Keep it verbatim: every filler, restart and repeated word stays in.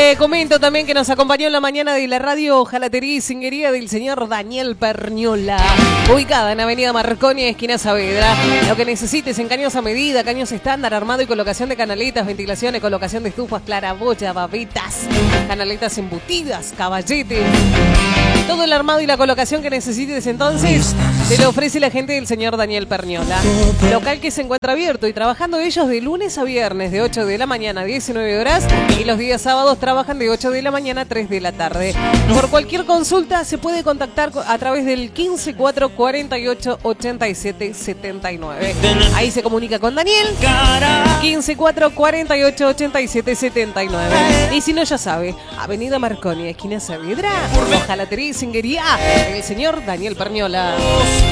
Le comento también que nos acompañó en la mañana de la radio Jalatería y Singuería del señor Daniel Perñola, ubicada en Avenida Marconi, esquina Saavedra. Lo que necesites en caños a medida, caños estándar, armado y colocación de canaletas, ventilaciones, colocación de estufas, claraboya, babetas, canaletas embutidas, caballetes. Todo el armado y la colocación que necesites entonces te lo ofrece la gente del señor Daniel Perñola. Local que se encuentra abierto y trabajando ellos de lunes a viernes de ocho de la mañana a diecinueve horas y los días sábados trabajan de ocho de la mañana a tres de la tarde. Por cualquier consulta se puede contactar a través del quince cuatro cuarenta y ocho ochenta y siete setenta y nueve. Ahí se comunica con Daniel. quince cuatro cuarenta y ocho ochenta y siete setenta y nueve. Y si no, ya sabe, Avenida Marconi, esquina Saavedra, Jalatería y Singuería, el señor Daniel Perñola.